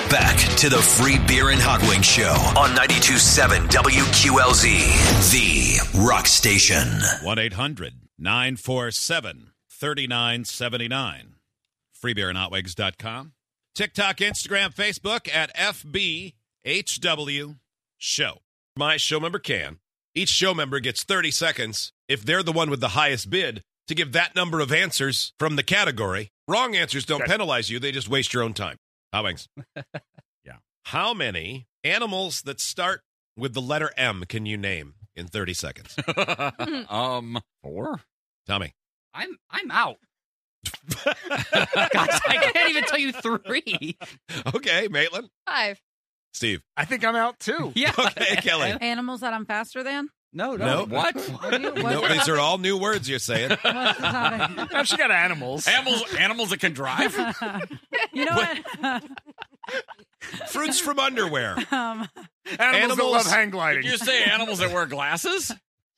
Back to the Free Beer and Hot Wings Show on 92.7 WQLZ, the rock station. 1-800-947-3979. FreeBeerandHotWings.com. TikTok, Instagram, Facebook at FBHW Show. My show member can. Each show member gets 30 seconds, if they're the one with the highest bid, to give that number of answers from the category. Wrong answers don't penalize you. They just waste your own time. Hot Wings. Yeah. How many animals that start with the letter M can you name in 30 seconds? 4. Tommy. I'm out. Gosh, I can't even tell you 3. Okay, Maitland. 5. Steve. I think I'm out too. Yeah. Okay, Kelly. Animals that I'm faster than? No. What? No, these are all new words you're saying. What's the topic? Now she got animals. Animals that can drive? You know what? Fruits from underwear. Animals that Animals- love hang gliding. Did you say animals that wear glasses?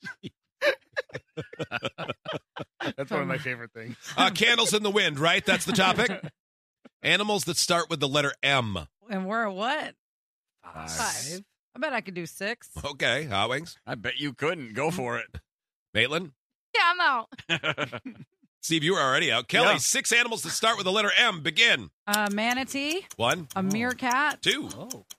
That's one of my favorite things. Candles in the wind, right? That's the topic. Animals that start with the letter M. And we're what? 5. I bet I could do 6. Okay, Hot Wings. I bet you couldn't. Go for it. Maitland. Yeah, I'm out. Steve, you were already out. Kelly, Yeah. 6 animals that start with the letter M. Begin. Manatee, 1, a meerkat, 2,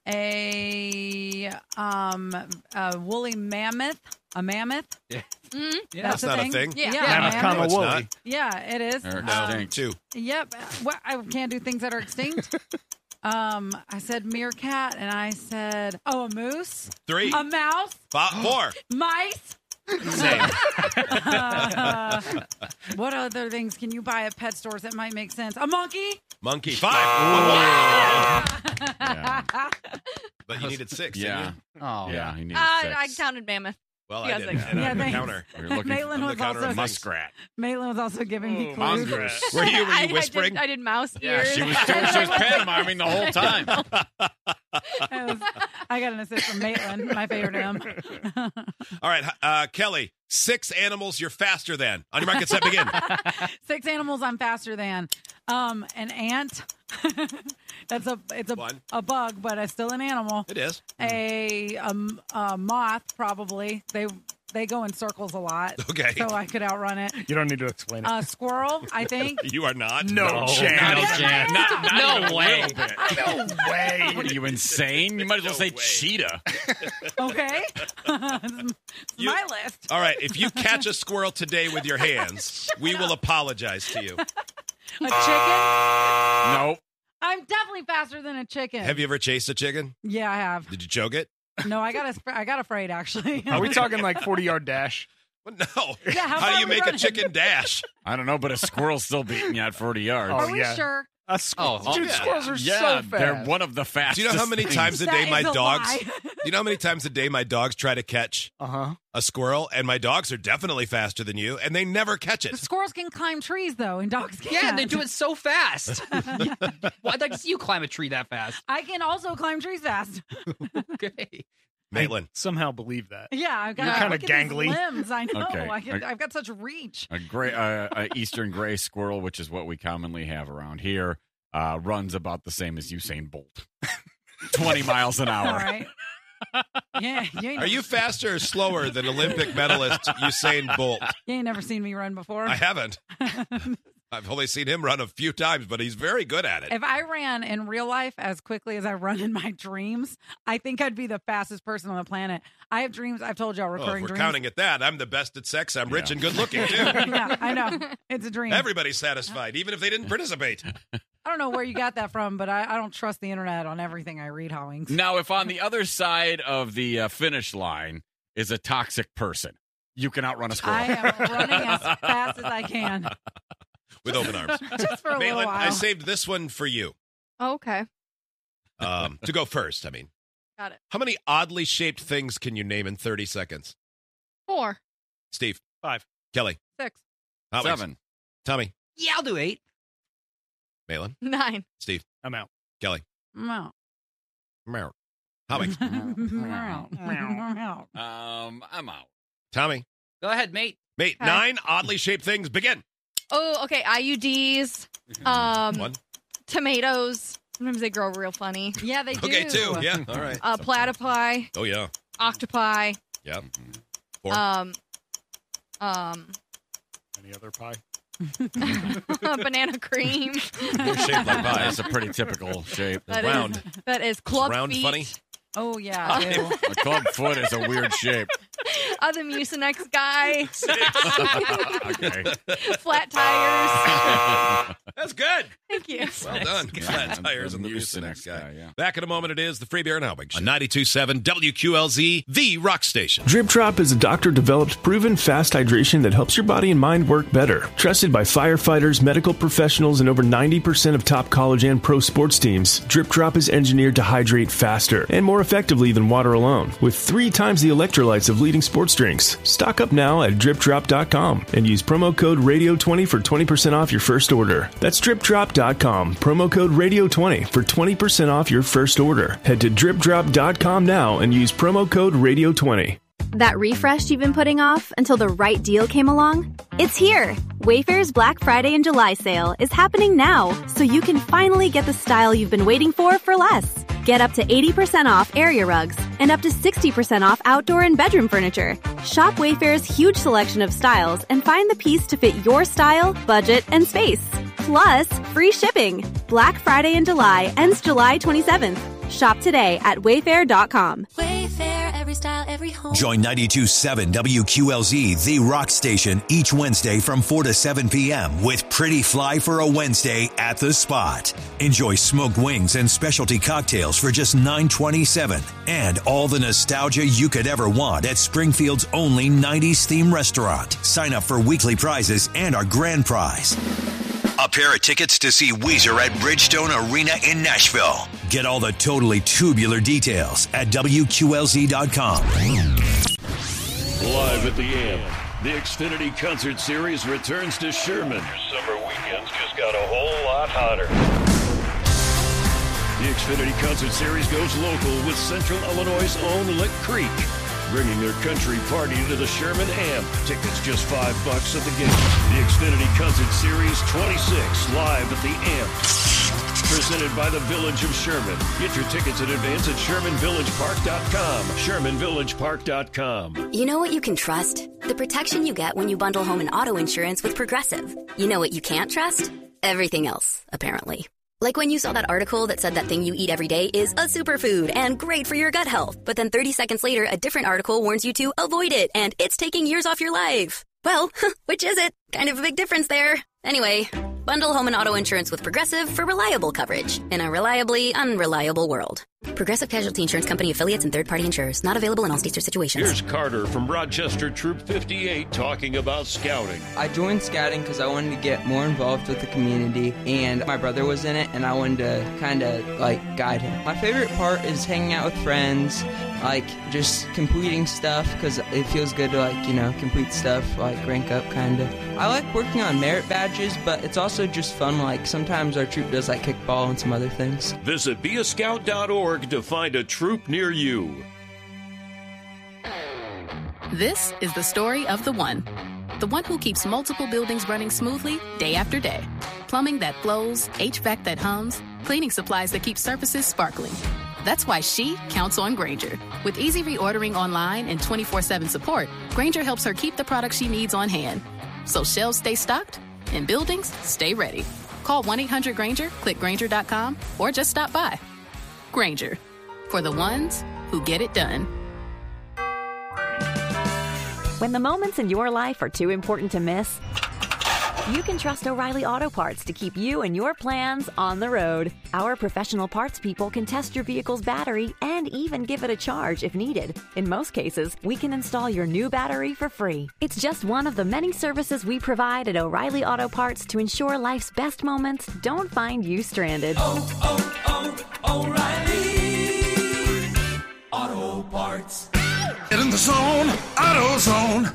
a woolly mammoth, a mammoth. Yeah. That's not a thing. Yeah, Mammoth, mammoth. comma, it's woolly. not. Yeah, it is. They're No, extinct. 2. Yep. Well, I can't do things that are extinct. I said meerkat, and I said, a moose, 3, a mouse, 4. mice. Same. What other things can you buy at pet stores that might make sense? A monkey. Monkey. 5. Yeah. But you needed 6. didn't Yeah. you? Oh. Yeah, he needs I 6. counted mammoth. Well, Yeah, I didn't. thanks. And Yeah, I'm the thanks. counter. We're looking Maitland I'm was the counter also of muskrat. Maitland was also giving me clues. Mongoose. Were you whispering? I did mouse Yeah, ears. she was pantomiming the whole time. I got an assist from Maitland, my favorite M. All right, Kelly, 6 animals you're faster than. On your mark, get set, begin. 6 animals I'm faster than. An ant. It's One. a bug, but it's still an animal. It is. A moth, probably. They go in circles a lot. Okay. So I could outrun it. You don't need to explain it. A squirrel, I think. You are not. No chance. Not a chance. Not No way. No way. What are you, insane? You might as well say way. cheetah. Okay. It's my list. All right, if you catch a squirrel today with your hands, we will apologize to you. A chicken. Nope. I'm definitely faster than a chicken. Have you ever chased a chicken? Yeah, I have. Did you choke it? No, I got afraid actually. Are we talking like 40-yard dash? Well, no. Yeah, how How do far you are we make a running? chicken dash? I don't know, but a squirrel's still beating you at 40 yards. Oh, Are we yeah. sure? Dude, yeah. squirrels are Yeah, so fast. they're one of the fastest. Do you know how many things. times a That day my is a dogs? lie. Do you know how many times a day my dogs try to catch Uh-huh. a squirrel? And my dogs are definitely faster than you, and they never catch The it. squirrels can climb trees though, and dogs can't. Yeah, and they do it so fast. Well, I'd like to see you climb a tree that fast. I can also climb trees fast. Okay. Maitland. Somehow believe that. Yeah, I've got You're kinda look at these gangly. limbs. I know. Okay. I've got such reach. A eastern gray squirrel, which is what we commonly have around here, runs about the same as Usain Bolt. 20 miles an hour. All right. Yeah, Are you faster or slower than Olympic medalist Usain Bolt? You ain't never seen me run before. I haven't. I've only seen him run a few times, but he's very good at it. If I ran in real life as quickly as I run in my dreams, I think I'd be the fastest person on the planet. I have dreams. I've told y'all Well, if recurring we're dreams. counting at that, I'm the best at sex. I'm rich and good looking, too. Yeah, I know. It's a dream. Everybody's satisfied, even if they didn't participate. I don't know where you got that from, but I don't trust the internet on everything I read, Hollings. Now, if on the other side of the finish line is a toxic person, you can outrun a squirrel. I am running as fast as I can. With open arms. Just for a little Maitland, while. I saved this one for you. Oh, okay. To go first, I mean. Got it. How many oddly shaped things can you name in 30 seconds? 4. Steve. 5. Kelly. 6. Hot Wings. 7. Tommy. Yeah, I'll do 8. Maitland. 9. Steve. I'm out. Kelly. No. Meow. Hot Wings. I'm out. Tommy. Go ahead, mate. Mate, Okay. 9 oddly shaped things. Begin. Oh, okay. IUDs, 1, tomatoes, Sometimes they grow real funny. Yeah, they do. Okay, two. Yeah, all right. Platypi, Oh, yeah. octopi, Yeah. Four. Any other pie? banana cream. They're shaped like pie. That's a pretty typical shape. That round. That is club round feet. funny? Oh, yeah. Ew. A club foot is a weird shape. The Mucinex guy. Okay. Flat tires. That's good. Thank you. Well done. Flat tires The and the Mucinex Mucinex guy. yeah. Back in a moment, it is the Free Beer and Howling Show. On 92.7 WQLZ, the rock station. Drip Drop is a doctor-developed, proven fast hydration that helps your body and mind work better. Trusted by firefighters, medical professionals, and over 90% of top college and pro sports teams, Drip Drop is engineered to hydrate faster and more effectively than water alone, with 3 times the electrolytes of leading sports drinks. Stock up now at dripdrop.com and use promo code RADIO20 for 20% off your first order. That's dripdrop.com, promo code RADIO20 for 20% off your first order. Head to dripdrop.com now and use promo code RADIO20. That refresh you've been putting off until the right deal came along? It's here! Wayfair's Black Friday and July sale is happening now, so you can finally get the style you've been waiting for less. Get up to 80% off area rugs and up to 60% off outdoor and bedroom furniture. Shop Wayfair's huge selection of styles and find the piece to fit your style, budget, and space. Plus, free shipping. Black Friday in July ends July 27th. Shop today at wayfair.com. Wayfair, every style, every home. Join 92.7 WQLZ, the rock station, each Wednesday from 4 to 7 p.m. with Pretty Fly for a Wednesday at the Spot. Enjoy smoked wings and specialty cocktails for just $9.27. And all the nostalgia you could ever want at Springfield's only 90s theme restaurant. Sign up for weekly prizes and our grand prize. A pair of tickets to see Weezer at Bridgestone Arena in Nashville. Get all the totally tubular details at WQLZ.com. Live at the Amp, the Xfinity Concert Series returns to Sherman. Your summer weekends just got a whole lot hotter. The Xfinity Concert Series goes local with Central Illinois' own Lick Creek, bringing their country party to the Sherman Amp. Tickets just $5 at the gate. The Xfinity Concert Series 26 live at the Amp. Presented by the Village of Sherman. Get your tickets in advance at ShermanVillagePark.com. ShermanVillagePark.com. You know what you can trust? The protection you get when you bundle home and auto insurance with Progressive. You know what you can't trust? Everything else, apparently. Like when you saw that article that said that thing you eat every day is a superfood and great for your gut health. But then 30 seconds later, a different article warns you to avoid it and it's taking years off your life. Well, which is it? Kind of a big difference there. Anyway, bundle home and auto insurance with Progressive for reliable coverage in a reliably unreliable world. Progressive Casualty Insurance Company affiliates and third-party insurers. Not available in all states or situations. Here's Carter from Rochester Troop 58 talking about scouting. I joined scouting because I wanted to get more involved with the community, and my brother was in it, and I wanted to kind of, guide him. My favorite part is hanging out with friends, just completing stuff, because it feels good to, complete stuff, rank up, kind of. I like working on merit badges, but it's also just fun, sometimes our troop does, kickball and some other things. Visit beascout.org to find a troop near you. This is the story of the one who keeps multiple buildings running smoothly day after day. Plumbing that flows, HVAC that hums, cleaning supplies that keep surfaces sparkling. That's why she counts on Grainger. With easy reordering online and 24/7 support, Grainger helps her keep the products she needs on hand. So shelves stay stocked and buildings stay ready. Call 1-800-GRAINGER, click Grainger.com, or just stop by. Grainger, for the ones who get it done. When the moments in your life are too important to miss, you can trust O'Reilly Auto Parts to keep you and your plans on the road. Our professional parts people can test your vehicle's battery and even give it a charge if needed. In most cases, we can install your new battery for free. It's just one of the many services we provide at O'Reilly Auto Parts to ensure life's best moments don't find you stranded. O'Reilly Auto Parts. Get in the zone, AutoZone.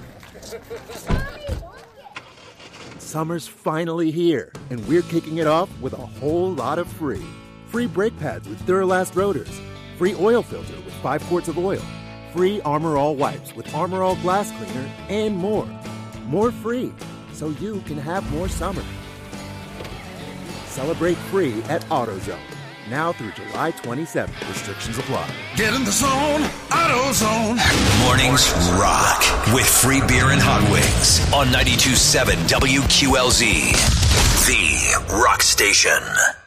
Summer's finally here, and we're kicking it off with a whole lot of free. Free brake pads with Duralast rotors. Free oil filter with 5 quarts of oil. Free Armor All wipes with Armor All glass cleaner, and more. More free, so you can have more summer. Celebrate free at AutoZone. now through July 27th. Restrictions apply. Get in the zone, AutoZone. Mornings rock with free beer and hot wings on 92.7 WQLZ, the rock station.